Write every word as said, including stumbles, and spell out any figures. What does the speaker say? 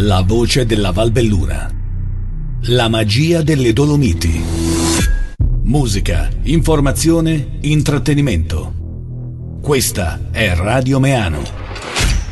La voce della Val Belluna. La magia delle Dolomiti. Musica, informazione, intrattenimento. Questa è Radio Meano.